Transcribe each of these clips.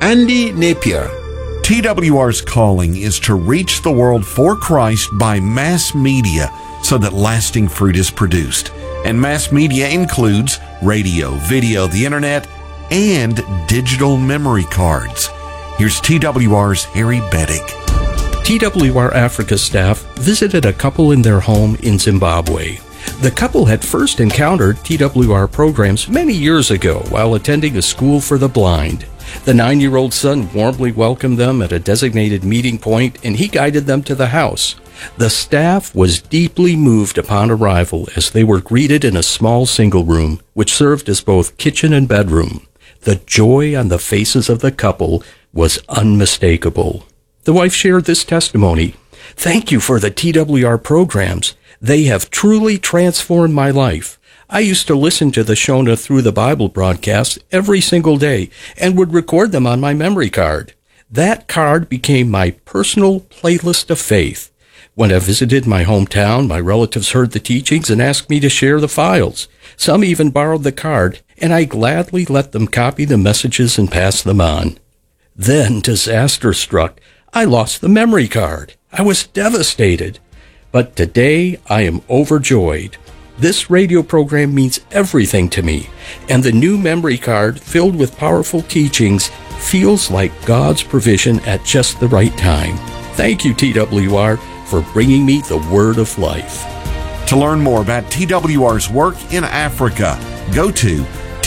Andy Napier. TWR's calling is to reach the world for Christ by mass media so that lasting fruit is produced. And mass media includes radio, video, the internet, and digital memory cards. Here's TWR's Harry Bettig. TWR Africa staff visited a couple in their home in Zimbabwe. The couple had first encountered TWR programs many years ago while attending a school for the blind. The 9-year-old son warmly welcomed them at a designated meeting point, and he guided them to the house. The staff was deeply moved upon arrival as they were greeted in a small single room, which served as both kitchen and bedroom. The joy on the faces of the couple was unmistakable. The wife shared this testimony. "Thank you for the TWR programs. They have truly transformed my life. I used to listen to the Shona Through the Bible broadcasts every single day and would record them on my memory card. That card became my personal playlist of faith. When I visited my hometown, my relatives heard the teachings and asked me to share the files. Some even borrowed the card, and I gladly let them copy the messages and pass them on. Then disaster struck. I lost the memory card. I was devastated. But today I am overjoyed. This radio program means everything to me, and the new memory card filled with powerful teachings feels like God's provision at just the right time. Thank you, TWR, for bringing me the word of life." To learn more about TWR's work in Africa, go to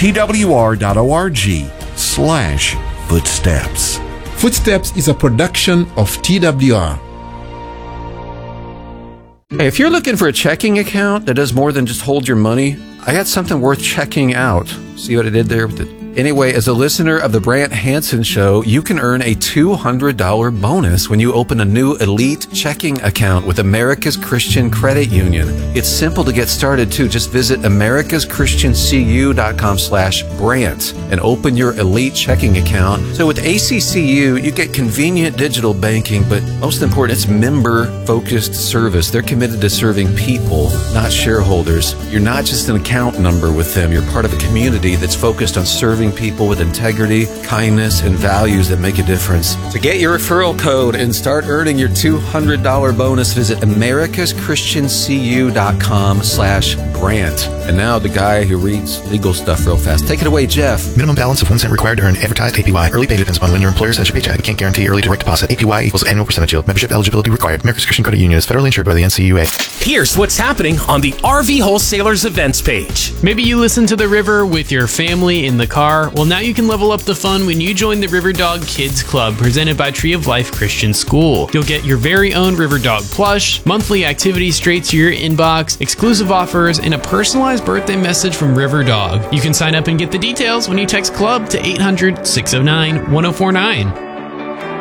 twr.org/footsteps. Footsteps is a production of TWR. Hey, if you're looking for a checking account that does more than just hold your money, I got something worth checking out. See what I did there with it? Anyway, as a listener of the Brant Hansen Show, you can earn a $200 bonus when you open a new elite checking account with America's Christian Credit Union. It's simple to get started too. Just visit americaschristiancu.com/Brant and open your elite checking account. So with ACCU, you get convenient digital banking, but most important, it's member-focused service. They're committed to serving people, not shareholders. You're not just an account number with them. You're part of a community that's focused on serving people with integrity, kindness, and values that make a difference. To get your referral code and start earning your $200 bonus, visit americaschristiancu.com/Brant. And now the guy who reads legal stuff real fast. Take it away, Jeff. Minimum balance of 1 cent required to earn advertised APY. Early pay depends upon when your employer sends your paycheck. We can't guarantee early direct deposit. APY equals annual percentage yield. Membership eligibility required. America's Christian Credit Union is federally insured by the NCUA. Here's what's happening on the RV Wholesalers events page. Maybe you listen to the river with your family in the car. Well, now you can level up the fun when you join the River Dog Kids Club presented by Tree of Life Christian School. You'll get your very own River Dog plush, monthly activities straight to your inbox, exclusive offers, and a personalized birthday message from River Dog. You can sign up and get the details when you text CLUB to 800-609-1049.